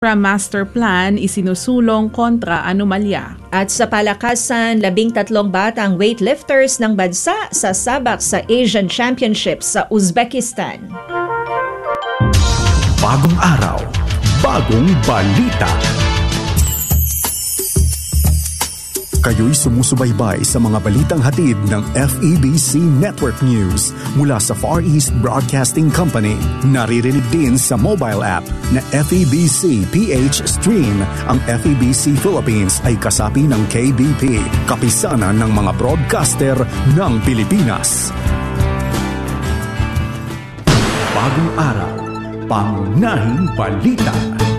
Master Plan isinusulong kontra anomalya. At sa palakasan, 13 batang weightlifters ng bansa sasabak sa Asian Championships sa Uzbekistan. Bagong araw, bagong balita. Kayo'y sumusubaybay sa mga balitang hatid ng FEBC Network News mula sa Far East Broadcasting Company. Naririnig din sa mobile app na FEBC PH Stream. Ang FEBC Philippines ay kasapi ng KBP, kapisanan ng mga broadcaster ng Pilipinas. Bagong araw, pangunahing balita.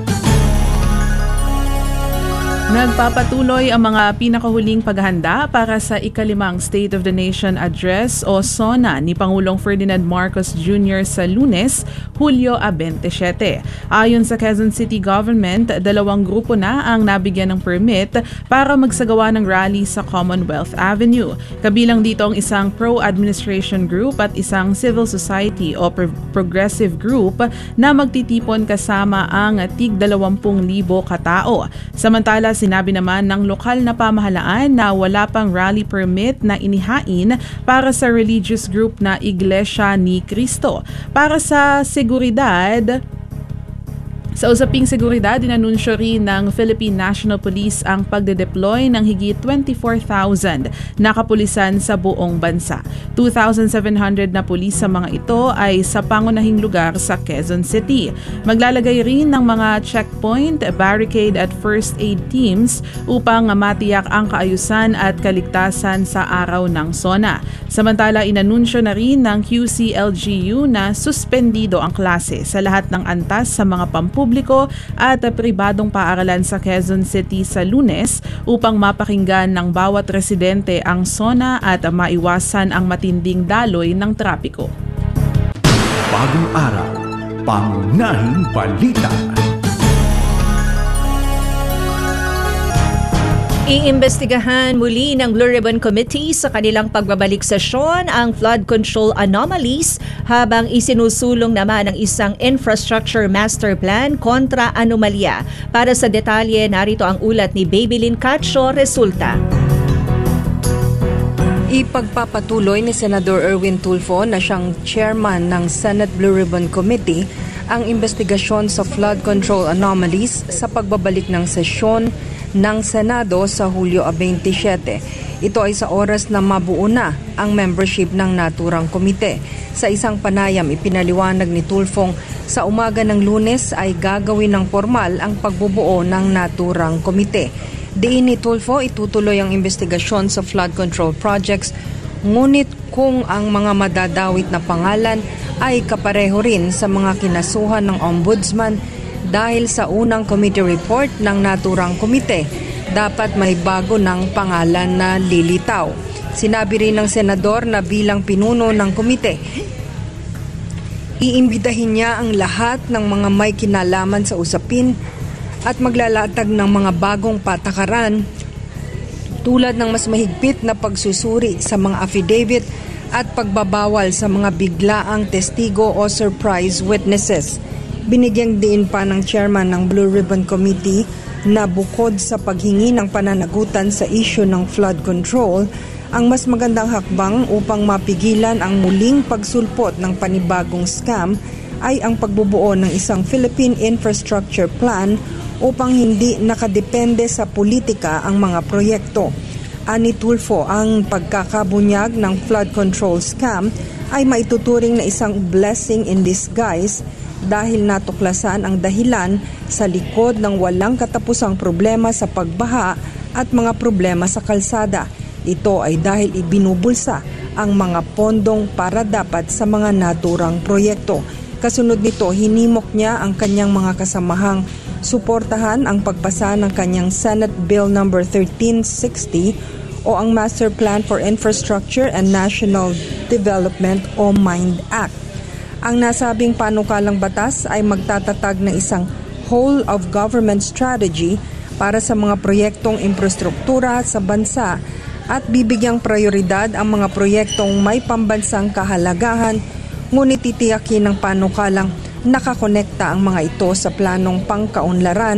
Nagpapatuloy ang mga pinakahuling paghahanda para sa ika-5 State of the Nation Address o SONA ni Pangulong Ferdinand Marcos Jr. sa Lunes, Hulyo 27. Ayon sa Quezon City Government, 2 grupo na ang nabigyan ng permit para magsagawa ng rally sa Commonwealth Avenue. Kabilang dito ang isang pro-administration group at isang civil society o progressive group na magtitipon kasama ang tig 20,000 katao. Samantala, sinabi naman ng lokal na pamahalaan na wala pang rally permit na inihain para sa religious group na Iglesia ni Cristo. Para sa seguridad, sa usaping seguridad, inanunsyo rin ng Philippine National Police ang pagde-deploy ng higit 24,000 na kapulisan sa buong bansa. 2,700 na pulis sa mga ito ay sa pangunahing lugar sa Quezon City. Maglalagay rin ng mga checkpoint, barricade at first aid teams upang matiyak ang kaayusan at kaligtasan sa araw ng SONA. Samantala, inanunsyo na rin ng QCLGU na suspendido ang klase sa lahat ng antas sa mga pampubliko at pribadong paaralan sa Quezon City sa Lunes upang mapakinggan ng bawat residente ang SONA at maiwasan ang matinding daloy ng trapiko. Bagong araw, pangunahing balita. Iimbestigahan muli ng Blue Ribbon Committee sa kanilang pagbabalik sesyon ang flood control anomalies habang isinusulong naman ang isang infrastructure master plan kontra anomalya. Para sa detalye, narito ang ulat ni Babylin Cacho. Resulta. Ipagpapatuloy ni Senador Erwin Tulfo na siyang chairman ng Senate Blue Ribbon Committee ang investigasyon sa flood control anomalies sa pagbabalik ng sesyon ng Senado sa Hulyo 27. Ito ay sa oras na mabuo na ang membership ng naturang komite. Sa isang panayam, ipinaliwanag ni Tulfong sa umaga ng Lunes ay gagawin ng formal ang pagbubuo ng naturang komite. Diin ni Tulfo, itutuloy ang investigasyon sa flood control projects, ngunit kung ang mga madadawit na pangalan ay kapareho rin sa mga kinasuhan ng Ombudsman dahil sa unang committee report ng naturang komite, dapat may bago ng pangalan na lilitaw. Sinabi rin ng senador na bilang pinuno ng komite, iimbitahin niya ang lahat ng mga may kinalaman sa usapin at maglalatag ng mga bagong patakaran tulad ng mas mahigpit na pagsusuri sa mga affidavit at pagbabawal sa mga biglaang testigo o surprise witnesses. Binigyang diin pa ng chairman ng Blue Ribbon Committee na bukod sa paghingi ng pananagutan sa issue ng flood control, ang mas magandang hakbang upang mapigilan ang muling pagsulpot ng panibagong scam ay ang pagbubuo ng isang Philippine Infrastructure Plan upang hindi nakadepende sa politika ang mga proyekto. Ani Tulfo, ang pagkakabunyag ng flood control scam ay maituturing na isang blessing in disguise dahil natuklasan ang dahilan sa likod ng walang katapusang problema sa pagbaha at mga problema sa kalsada. Ito ay dahil ibinubulsa ang mga pondong para dapat sa mga naturang proyekto. Kasunod nito, hinimok niya ang kanyang mga kasamahang suportahan ang pagpasa ng kanyang Senate Bill No. 1360 o ang Master Plan for Infrastructure and National Development o MIND Act. Ang nasabing panukalang batas ay magtatatag ng isang whole of government strategy para sa mga proyektong infrastruktura sa bansa at bibigyang prioridad ang mga proyektong may pambansang kahalagahan, ngunit titiyakin ng panukalang nakakonekta ang mga ito sa planong pangkaunlaran